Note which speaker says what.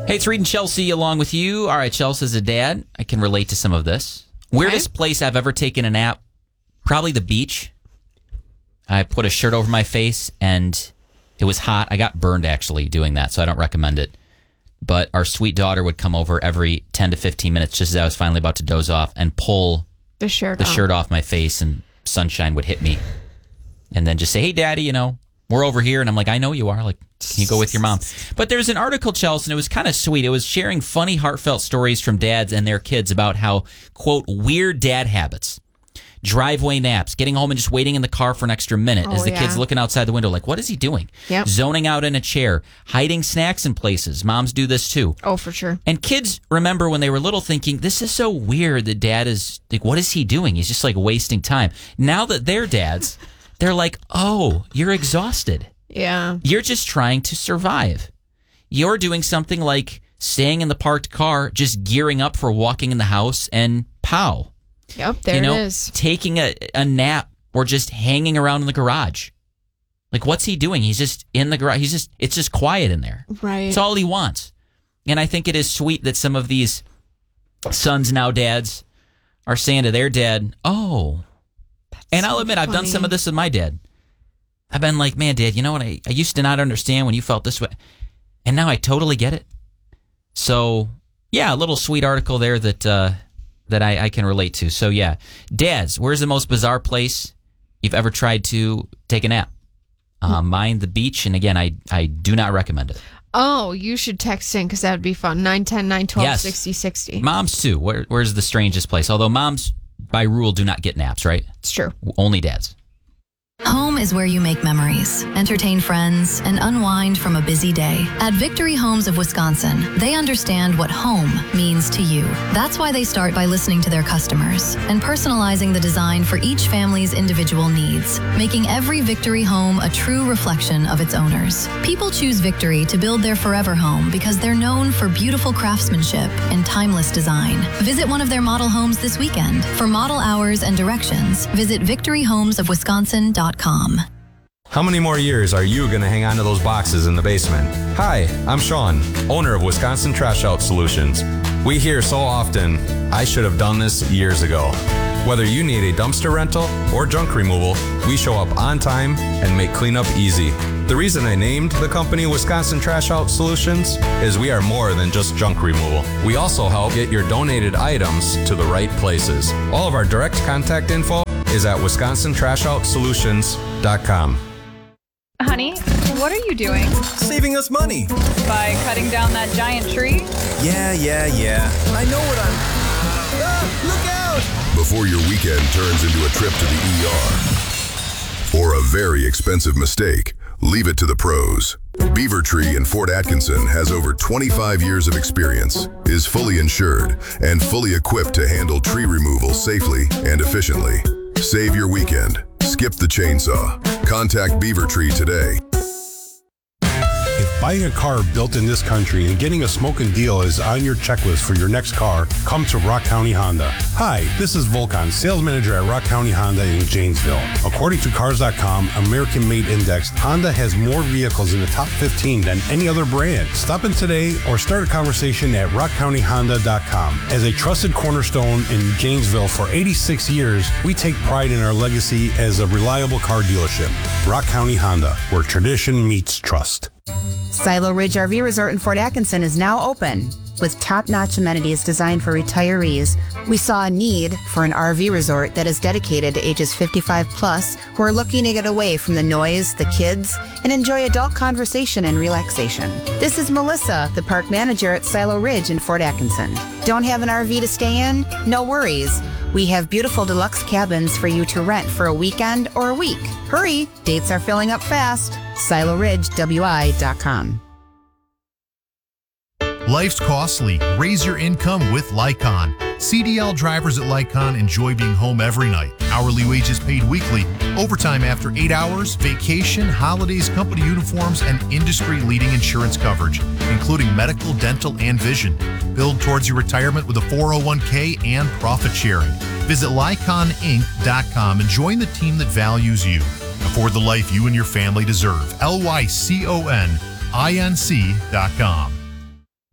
Speaker 1: Hey, it's Reed and Chelsea along with you. All right, Chelsea, as a dad, I can relate to some of this. Weirdest place I've ever taken a nap, probably the beach. I put a shirt over my face, and it was hot. I got burned, actually, doing that, so I don't recommend it. But our sweet daughter would come over every 10 to 15 minutes just as I was finally about to doze off and pull
Speaker 2: the shirt
Speaker 1: off my face, and sunshine would hit me. And then just say, hey, Daddy, we're over here. And I'm like, I know you are. Like, can you go with your mom? But there's an article, Chelsea, and it was kind of sweet. It was sharing funny, heartfelt stories from dads and their kids about how, quote, weird dad habits. Driveway naps, getting home and just waiting in the car for an extra minute as the kid's looking outside the window like, what is he doing?
Speaker 2: Yep.
Speaker 1: Zoning out in a chair, hiding snacks in places. Moms do this too.
Speaker 2: Oh, for sure.
Speaker 1: And kids remember when they were little thinking, this is so weird that dad is, like, what is he doing? He's just like wasting time. Now that they're dads, they're like, oh, you're exhausted.
Speaker 2: Yeah.
Speaker 1: You're just trying to survive. You're doing something like staying in the parked car, just gearing up for walking in the house, and pow.
Speaker 2: Yep, there it is.
Speaker 1: Taking a nap or just hanging around in the garage. Like, what's he doing? He's just in the garage. It's just quiet in there.
Speaker 2: Right.
Speaker 1: It's all he wants. And I think it is sweet that some of these sons, now dads, are saying to their dad, oh. And I'll admit, I've done some of this with my dad. I've been like, man, Dad, you know what? I used to not understand when you felt this way. And now I totally get it. So, yeah, a little sweet article there that I can relate to. So, yeah. Dads, where's the most bizarre place you've ever tried to take a nap? Mine, the beach. And again, I do not recommend it.
Speaker 2: Oh, you should text in because that would be fun. 910-912-6060.
Speaker 1: Moms, too. Where's the strangest place? Although moms, by rule, do not get naps, right?
Speaker 2: It's true.
Speaker 1: Only dads.
Speaker 3: Home is where you make memories, entertain friends, and unwind from a busy day. At Victory Homes of Wisconsin, they understand what home means to you. That's why they start by listening to their customers and personalizing the design for each family's individual needs, making every Victory home a true reflection of its owners. People choose Victory to build their forever home because they're known for beautiful craftsmanship and timeless design. Visit one of their model homes this weekend. For model hours and directions, visit victoryhomesofwisconsin.com.
Speaker 4: How many more years are you going to hang on to those boxes in the basement? Hi, I'm Sean, owner of Wisconsin Trash Out Solutions. We hear so often, I should have done this years ago. Whether you need a dumpster rental or junk removal, we show up on time and make cleanup easy. The reason I named the company Wisconsin Trash Out Solutions is we are more than just junk removal. We also help get your donated items to the right places. All of our direct contact info is at wisconsintrashoutsolutions.com.
Speaker 5: Honey, what are you doing?
Speaker 6: Saving us money.
Speaker 5: By cutting down that giant tree?
Speaker 6: Yeah. I know what I'm... look out!
Speaker 7: Before your weekend turns into a trip to the ER or a very expensive mistake, leave it to the pros. Beaver Tree in Fort Atkinson has over 25 years of experience, is fully insured, and fully equipped to handle tree removal safely and efficiently. Save your weekend. Skip the chainsaw. Contact Beaver Tree today.
Speaker 8: If buying a car built in this country and getting a smoking deal is on your checklist for your next car, come to Rock County Honda. Hi, this is Volkan, sales manager at Rock County Honda in Janesville. According to Cars.com, American Made Index, Honda has more vehicles in the top 15 than any other brand. Stop in today or start a conversation at rockcountyhonda.com. As a trusted cornerstone in Janesville for 86 years, we take pride in our legacy as a reliable car dealership. Rock County Honda, where tradition meets trust.
Speaker 9: Silo Ridge RV Resort in Fort Atkinson is now open. With top-notch amenities designed for retirees, we saw a need for an RV resort that is dedicated to ages 55 plus who are looking to get away from the noise, the kids, and enjoy adult conversation and relaxation. This is Melissa, the park manager at Silo Ridge in Fort Atkinson. Don't have an RV to stay in? No worries. We have beautiful deluxe cabins for you to rent for a weekend or a week. Hurry, dates are filling up fast. SiloRidgeWI.com.
Speaker 10: Life's costly. Raise your income with Lycon. CDL drivers at Lycon enjoy being home every night. Hourly wages paid weekly, overtime after 8 hours, vacation, holidays, company uniforms, and industry-leading insurance coverage, including medical, dental, and vision. Build towards your retirement with a 401k and profit sharing. Visit LyconInc.com and join the team that values you. Afford the life you and your family deserve. LYCONINC.com.